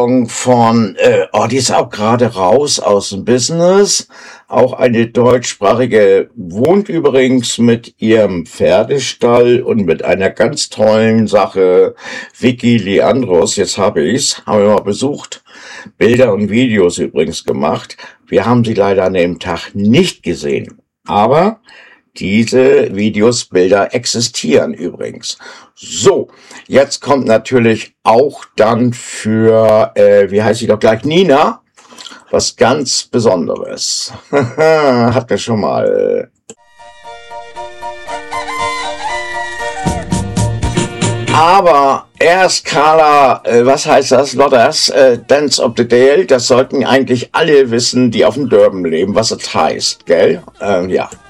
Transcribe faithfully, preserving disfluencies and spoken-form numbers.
Song von, äh, oh, die ist auch gerade raus aus dem Business. Auch eine deutschsprachige, wohnt übrigens mit ihrem Pferdestall und mit einer ganz tollen Sache, Vicky Leandros, jetzt habe ich's, haben wir mal besucht, Bilder und Videos übrigens gemacht. Wir haben sie leider an dem Tag nicht gesehen, aber diese Videos, Bilder existieren übrigens. So, jetzt kommt natürlich auch dann für, äh, wie heißt sie doch gleich, Nina, was ganz Besonderes. Hatten wir schon mal. Aber erst Carla, äh, was heißt das, Lotters, äh, Dance of the Dale, das sollten eigentlich alle wissen, die auf dem Dörben leben, was es heißt, gell? Ähm, ja.